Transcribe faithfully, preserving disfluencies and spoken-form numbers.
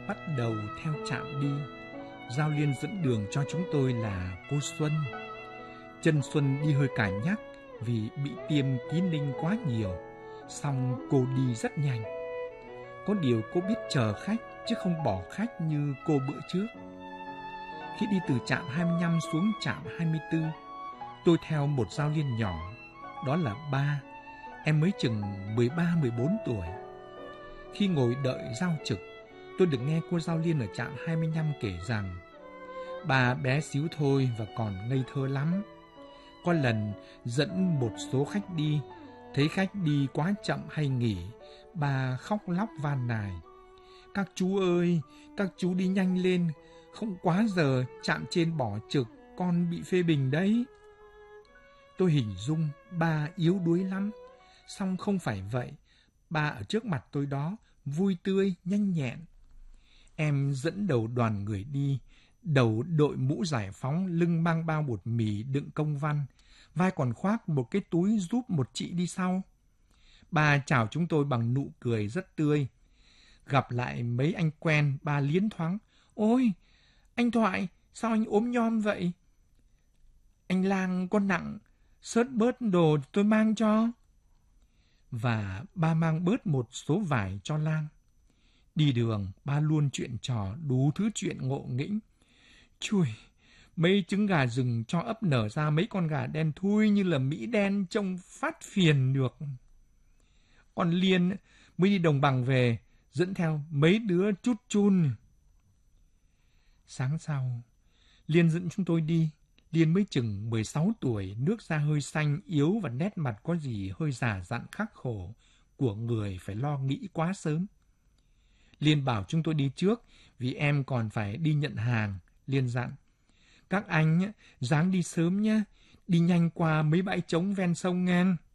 bắt đầu theo trạm đi. Giao Liên dẫn đường cho chúng tôi là cô Xuân. Chân Xuân đi hơi cà nhắc vì bị tiêm ký ninh quá nhiều, xong cô đi rất nhanh. Có điều cô biết chờ khách chứ không bỏ khách như cô bữa trước. Khi đi từ trạm hai mươi lăm xuống trạm hai mươi tư, tôi theo một Giao Liên nhỏ, đó là ba, em mới chừng mười ba mười bốn tuổi. Khi ngồi đợi giao trực, tôi được nghe cô Giao Liên ở trạm hai mươi lăm kể rằng bà bé xíu thôi và còn ngây thơ lắm. Có lần dẫn một số khách đi, thấy khách đi quá chậm hay nghỉ, bà khóc lóc van nài: "Các chú ơi, các chú đi nhanh lên, không quá giờ trạm trên bỏ trực, con bị phê bình đấy." Tôi hình dung ba yếu đuối lắm, song không phải vậy. Ba ở trước mặt tôi đó, vui tươi, nhanh nhẹn. Em dẫn đầu đoàn người đi, đầu đội mũ giải phóng, lưng mang bao bột mì đựng công văn, vai còn khoác một cái túi giúp một chị đi sau. Ba chào chúng tôi bằng nụ cười rất tươi. Gặp lại mấy anh quen, ba liến thoáng: "Ôi, anh Thoại, sao anh ốm nhom vậy? Anh Lang có nặng, xớt bớt đồ tôi mang cho." Và ba mang bớt một số vải cho Lang. Đi đường, ba luôn chuyện trò đủ thứ chuyện ngộ nghĩnh. Chùi, mấy trứng gà rừng cho ấp nở ra mấy con gà đen thui như là Mỹ đen, trông phát phiền được. Còn Liên mới đi đồng bằng về, dẫn theo mấy đứa chút chun. Sáng sau, Liên dẫn chúng tôi đi. Liên mới chừng mười sáu tuổi, nước da hơi xanh, yếu và nét mặt có gì hơi già dặn khắc khổ, của người phải lo nghĩ quá sớm. Liên bảo chúng tôi đi trước, vì em còn phải đi nhận hàng. Liên dặn: "Các anh ráng đi sớm nhé, đi nhanh qua mấy bãi trống ven sông ngang."